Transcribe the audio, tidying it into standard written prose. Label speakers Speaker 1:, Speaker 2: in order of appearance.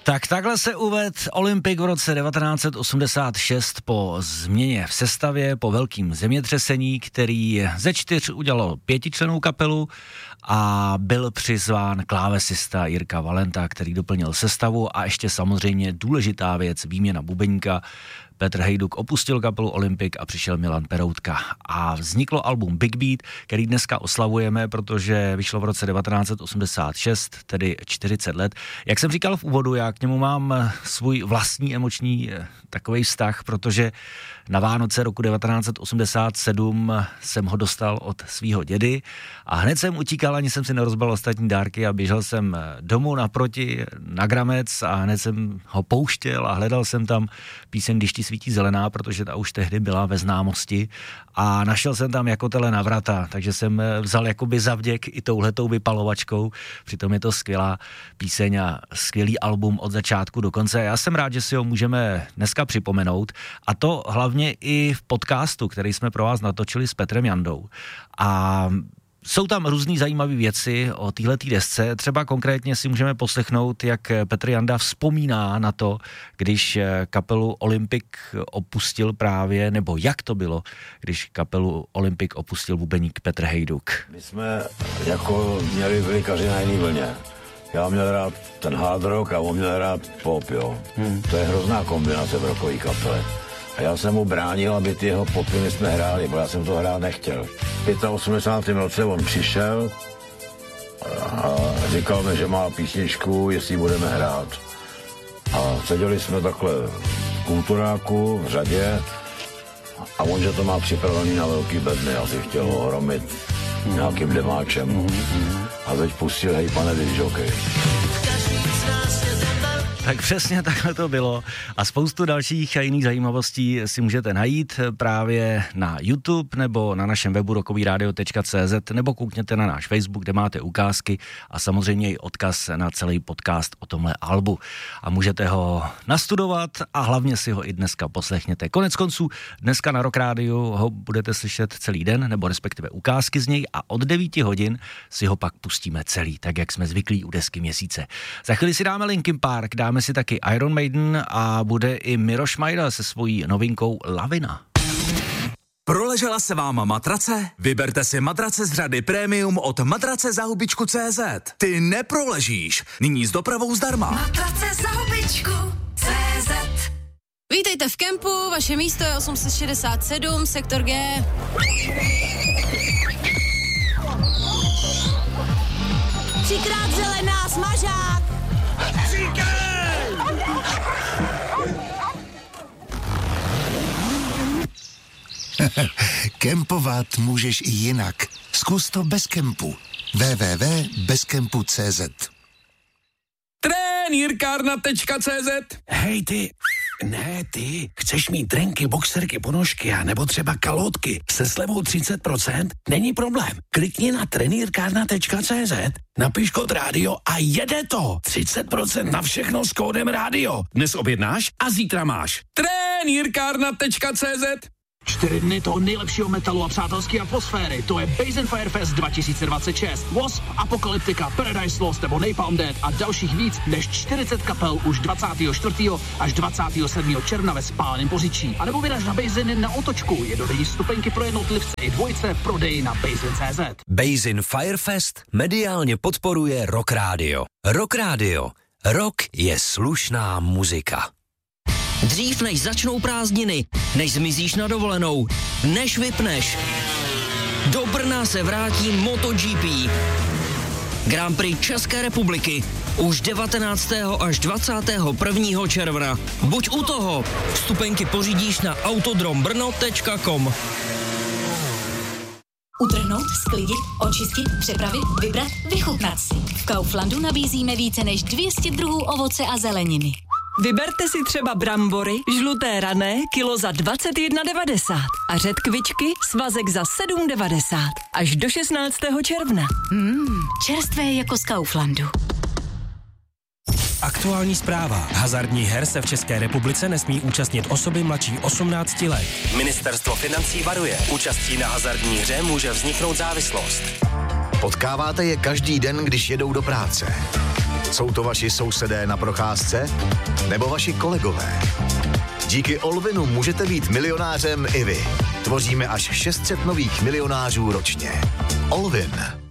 Speaker 1: Tak takhle se uvedl Olympik v roce 1986 po změně v sestavě, po velkým zemětřesení, který ze 4 udělal 5člennou kapelu a byl přizván klávesista Jirka Valenta, který doplnil sestavu a ještě samozřejmě důležitá věc, výměna bubeníka. Petr Hejduk opustil kapelu Olympik a přišel Milan Peroutka. A vzniklo album Big Beat, který dneska oslavujeme, protože vyšlo v roce 1986, tedy 40 let. Jak jsem říkal v úvodu, já k němu mám svůj vlastní emoční takovej vztah, protože na Vánoce roku 1987 jsem ho dostal od svýho dědy a hned jsem utíkal, ani jsem si nerozbal ostatní dárky a běžel jsem domů naproti na Gramec a hned jsem ho pouštěl a hledal jsem tam píseň Když ti svítí zelená, protože ta už tehdy byla ve známosti a našel jsem tam Jako tele na vrata, takže jsem vzal jakoby zavděk i touhletou vypalovačkou, přitom je to skvělá píseň a skvělý album od začátku do konce. Já jsem rád, že si ho můžeme dneska připomenout a to hlavně i v podcastu, který jsme pro vás natočili s Petrem Jandou. A jsou tam různý zajímavé věci o téhletý desce. Třeba konkrétně si můžeme poslechnout, jak Petr Janda vzpomíná na to, když kapelu Olympik opustil právě, nebo jak to bylo, když kapelu Olympik opustil bubeník Petr Hejduk.
Speaker 2: My jsme jako měli vylikaři na jiný vlně. Já měl rád ten hard rock a on měl rád pop, jo. To je hrozná kombinace v rockové kapele. A já jsem mu bránil, aby ty jeho popiny jsme hráli, protože já jsem to hrát nechtěl. V 85. roce on přišel a říkal mi, že má písničku, jestli budeme hrát. A seděli jsme takhle v kulturáku, v řadě a on, že to má připravený na velký bedny, asi chtěl ho hromit nějakým demáčem. A teď pustil Hej pane disjockey.
Speaker 1: Tak přesně takhle to bylo a spoustu dalších a jiných zajímavostí si můžete najít právě na YouTube nebo na našem webu rockovyradio.cz nebo koukněte na náš Facebook, kde máte ukázky a samozřejmě i odkaz na celý podcast o tomhle albu. A můžete ho nastudovat a hlavně si ho i dneska poslechněte. Konec konců dneska na Rock Rádiu ho budete slyšet celý den, nebo respektive ukázky z něj a od 9 hodin si ho pak pustíme celý, tak jak jsme zvyklí u desky měsíce. Za chvíli si dáme Linkin Park, dáme si taky Iron Maiden a bude i Miro Šmajda se svojí novinkou Lavina.
Speaker 3: Proležela se vám matrace? Vyberte si matrace z řady Premium od matracezahubičku.cz. Ty neproležíš. Nyní s dopravou zdarma.
Speaker 4: Matracezahubičku.cz. Vítejte v kempu, vaše místo je 867, sektor G. Třikrát zelená, smažák.
Speaker 5: Kempovat můžeš i jinak. Zkus to bez kempu. www.bezkempu.cz.
Speaker 6: Trenýrkárna.cz. Hej ty, ne ty, chceš mít trenky, boxerky, ponožky a nebo třeba kalhotky se slevou 30%? Není problém. Klikni na trenýrkárna.cz, napiš kód rádio a jede to. 30% na všechno s kódem rádio. Dnes objednáš a zítra máš. Trenýrkárna.cz. 4 dny toho nejlepšího metalu a přátelské atmosféry. To je Basin Fire Fest 2026. Wasp, Apocalyptica, Paradise Lost nebo Napalm Death a dalších víc než 40 kapel už 24. až 27. června ve Spálném Poříčí. A nebo vyraž na Basin na otočku. Jednodenní vstupenky pro jednotlivce i dvojce v prodeji na Basin.cz.
Speaker 7: Basin Fire Fest mediálně podporuje Rock Radio. Rock Radio. Rock je slušná muzika. Dřív než začnou prázdniny, než zmizíš na dovolenou, než vypneš. Do Brna se vrátí MotoGP. Grand Prix České republiky už 19. až 21. června. Buď u toho. Vstupenky pořídíš na autodrombrno.com.
Speaker 8: Utrhnout, sklidit, očistit, přepravit, vybrat, vychutnat si. V Kauflandu nabízíme více než 200 druhů ovoce a zeleniny.
Speaker 9: Vyberte si třeba brambory, žluté rané, kilo za 21,90 a řetkvičky, svazek za 7,90 až do 16. června.
Speaker 8: Čerstvé jako z Kauflandu.
Speaker 10: Aktuální zpráva. Hazardních her se v České republice nesmí účastnit osoby mladší 18 let.
Speaker 7: Ministerstvo financí varuje. Účastí na hazardní hře může vzniknout závislost.
Speaker 5: Potkáváte je každý den, když jedou do práce.
Speaker 11: Jsou to vaši sousedé na procházce? Nebo vaši kolegové? Díky Olvinu můžete být milionářem i vy. Tvoříme až 600 nových milionářů ročně. Olvin.